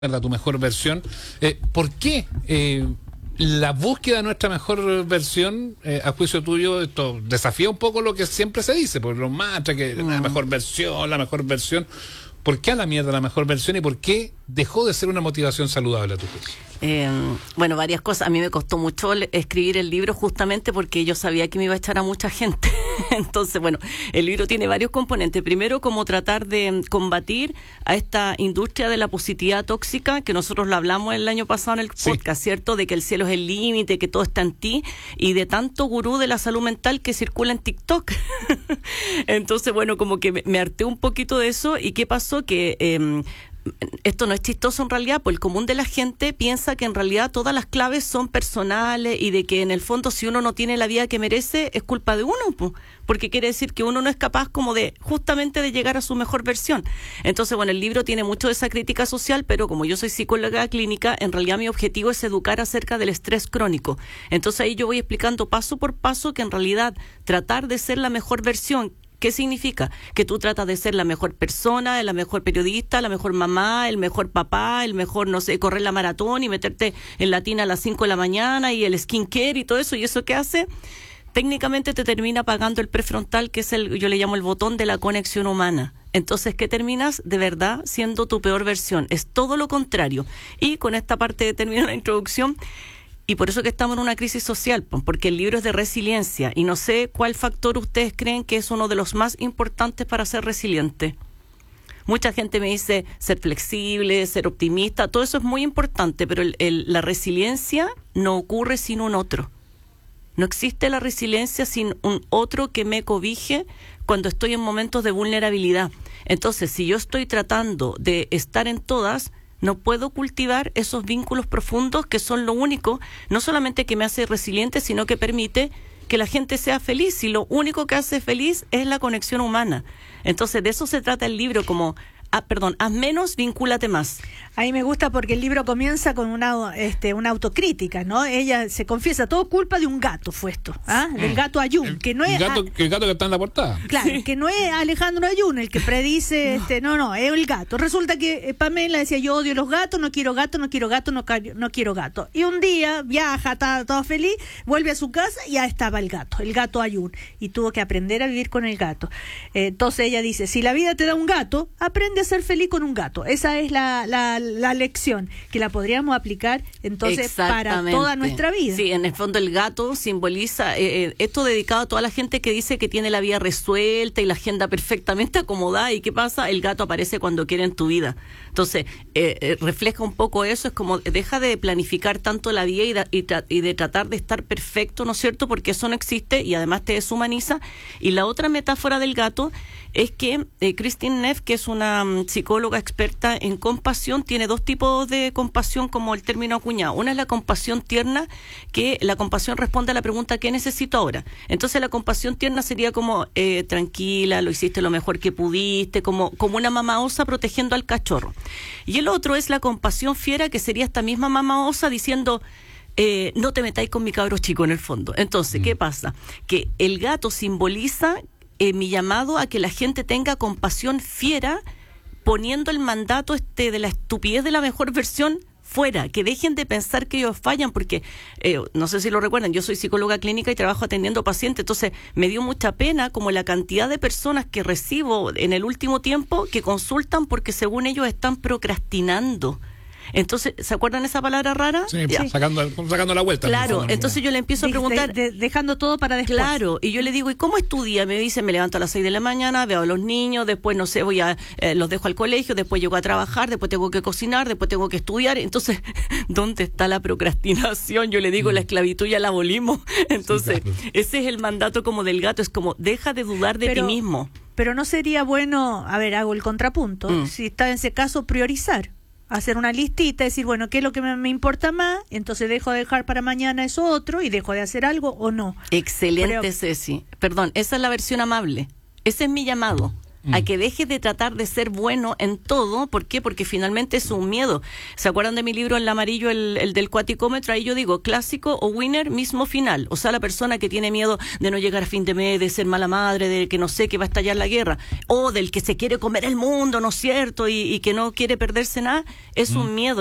tu mejor versión. ¿Por qué la búsqueda de nuestra mejor versión, a juicio tuyo, esto desafía un poco lo que siempre se dice, por los mantras, que la mejor versión, la mejor versión? ¿Por qué a la mierda la mejor versión y por qué dejó de ser una motivación saludable a tu juicio? Bueno, varias cosas. A mí me costó mucho escribir el libro justamente porque yo sabía que me iba a echar a mucha gente. Entonces, bueno, el libro tiene varios componentes. Primero, como tratar de combatir a esta industria de la positividad tóxica, que nosotros lo hablamos el año pasado en el podcast, ¿cierto? De que el cielo es el límite, que todo está en ti, y de tanto gurú de la salud mental que circula en TikTok. Entonces, bueno, como que me harté un poquito de eso. ¿Y qué pasó? Que esto no es chistoso en realidad, pues el común de la gente piensa que en realidad todas las claves son personales y de que en el fondo si uno no tiene la vida que merece es culpa de uno, pues, porque quiere decir que uno no es capaz como de justamente de llegar a su mejor versión. Entonces, bueno, el libro tiene mucho de esa crítica social, pero como yo soy psicóloga clínica, en realidad mi objetivo es educar acerca del estrés crónico. Entonces ahí yo voy explicando paso por paso que en realidad tratar de ser la mejor versión. ¿Qué significa? Que tú tratas de ser la mejor persona, la mejor periodista, la mejor mamá, el mejor papá, el mejor, no sé, correr la maratón y meterte en la tina a las 5 de la mañana y el skincare y todo eso. ¿Y eso qué hace? Técnicamente te termina apagando el prefrontal, que es yo le llamo el botón de la conexión humana. Entonces, ¿qué terminas? De verdad siendo tu peor versión. Es todo lo contrario. Y con esta parte termino la introducción. Y por eso que estamos en una crisis social, porque el libro es de resiliencia y no sé cuál factor ustedes creen que es uno de los más importantes para ser resiliente. Mucha gente me dice ser flexible, ser optimista, todo eso es muy importante, pero la resiliencia no ocurre sin un otro. No existe la resiliencia sin un otro que me cobije cuando estoy en momentos de vulnerabilidad. Entonces, si yo estoy tratando de estar en todas, no puedo cultivar esos vínculos profundos que son lo único, no solamente que me hace resiliente, sino que permite que la gente sea feliz. Y lo único que hace feliz es la conexión humana. Entonces, de eso se trata el libro, como, haz menos, vincúlate más. A mí me gusta porque el libro comienza con una autocrítica, ¿no? Ella se confiesa, todo culpa de un gato fue esto, del gato Ayun, que no es... El gato que está en la portada. Claro, que no es Alejandro Ayun el que predice, no, es el gato. Resulta que Pamela decía, yo odio los gatos, no quiero gato, no quiero gato, no quiero gato. Y un día viaja, está toda feliz, vuelve a su casa y ya estaba el gato Ayun, y tuvo que aprender a vivir con el gato. Entonces ella dice, si la vida te da un gato, aprende a ser feliz con un gato. Esa es la lección que la podríamos aplicar entonces para toda nuestra vida. Sí, en el fondo el gato simboliza esto dedicado a toda la gente que dice que tiene la vida resuelta y la agenda perfectamente acomodada. ¿Y qué pasa? El gato aparece cuando quiere en tu vida. Entonces, refleja un poco eso, es como deja de planificar tanto la vida y de tratar de estar perfecto, ¿no es cierto? Porque eso no existe y además te deshumaniza. Y la otra metáfora del gato es que Christine Neff, que es una psicóloga experta en compasión, tiene dos tipos de compasión como el término acuñado. Una es la compasión tierna, que la compasión responde a la pregunta ¿qué necesito ahora? Entonces la compasión tierna sería como tranquila, lo hiciste lo mejor que pudiste, como una mamá osa protegiendo al cachorro. Y el otro es la compasión fiera, que sería esta misma mamá osa diciendo no te metáis con mi cabro chico en el fondo. Entonces, ¿qué pasa? Que el gato simboliza mi llamado a que la gente tenga compasión fiera, poniendo el mandato de la estupidez de la mejor versión fuera, que dejen de pensar que ellos fallan, porque no sé si lo recuerdan, yo soy psicóloga clínica y trabajo atendiendo pacientes, entonces me dio mucha pena como la cantidad de personas que recibo en el último tiempo que consultan porque según ellos están procrastinando. Entonces, ¿se acuerdan esa palabra rara? Sí, sacando la vuelta. Claro, entonces yo le empiezo a preguntar... dejando todo para después. Claro, y yo le digo, ¿y cómo es tu día? Me dice, me levanto a las 6 de la mañana, veo a los niños, después, no sé, los dejo al colegio, después llego a trabajar, después tengo que cocinar, después tengo que estudiar. Entonces, ¿dónde está la procrastinación? Yo le digo, la esclavitud ya la abolimos. Entonces, sí, claro. Ese es el mandato como del gato, es como, deja de dudar de ti mismo. Pero no sería bueno, hago el contrapunto, si está en ese caso, priorizar. Hacer una listita, decir, bueno, ¿qué es lo que me importa más? Entonces dejo de dejar para mañana eso otro y dejo de hacer algo o no. Excelente, Ceci. Perdón, esa es la versión amable. Ese es mi llamado. a que dejes de tratar de ser bueno en todo. ¿Por qué? Porque finalmente es un miedo. ¿Se acuerdan de mi libro El amarillo, el del cuaticómetro? Ahí yo digo, clásico o winner, mismo final. O sea, la persona que tiene miedo de no llegar a fin de mes, de ser mala madre, de que no sé, que va a estallar la guerra, o del que se quiere comer el mundo, ¿no es cierto? Y que no quiere perderse nada, es un miedo.